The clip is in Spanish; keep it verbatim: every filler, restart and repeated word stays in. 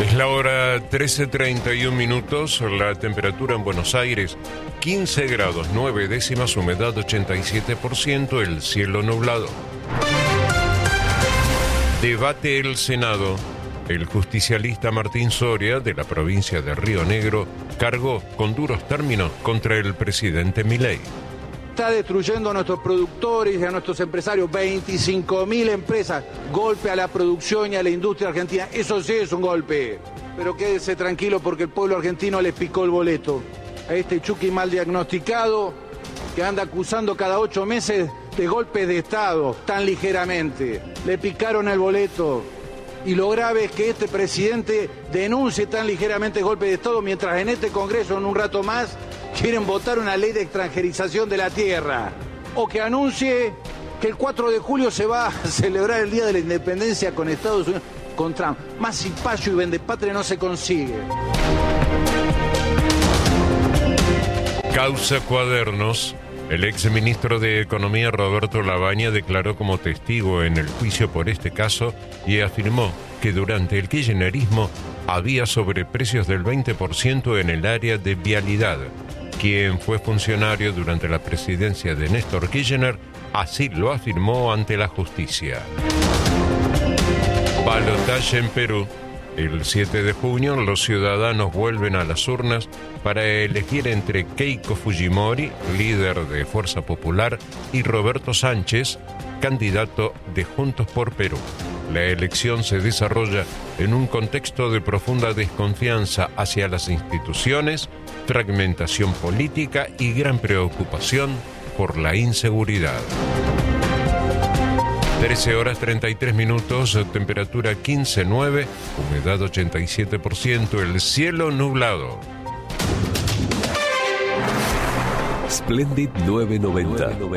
Es la hora trece treinta y un minutos, la temperatura en Buenos Aires quince grados nueve décimas, humedad ochenta y siete por ciento, el cielo nublado. Debate el Senado. El justicialista Martín Soria, de la provincia de Río Negro, cargó con duros términos contra el presidente Milei. Está destruyendo a nuestros productores y a nuestros empresarios, veinticinco mil empresas, golpe a la producción y a la industria argentina, eso sí es un golpe. Pero quédese tranquilo porque el pueblo argentino les picó el boleto a este Chucky mal diagnosticado que anda acusando cada ocho meses de golpes de Estado, tan ligeramente. Le picaron el boleto. Y lo grave es que este presidente denuncie tan ligeramente golpe de Estado mientras en este Congreso, en un rato más, quieren votar una ley de extranjerización de la tierra. O que anuncie que el cuatro de julio se va a celebrar el Día de la Independencia con Estados Unidos, con Trump. Más cipayo y vendepatria no se consigue. Causa Cuadernos. El exministro de Economía Roberto Lavagna declaró como testigo en el juicio por este caso y afirmó que durante el kirchnerismo había sobreprecios del veinte por ciento en el área de vialidad. Quien fue funcionario durante la presidencia de Néstor Kirchner así lo afirmó ante la justicia. Balotaje en Perú. El siete de junio los ciudadanos vuelven a las urnas para elegir entre Keiko Fujimori, líder de Fuerza Popular, y Roberto Sánchez, candidato de Juntos por Perú. La elección se desarrolla en un contexto de profunda desconfianza hacia las instituciones, fragmentación política y gran preocupación por la inseguridad. trece horas treinta y tres minutos, temperatura quince nueve, humedad ochenta y siete por ciento, el cielo nublado. Splendid nueve noventa.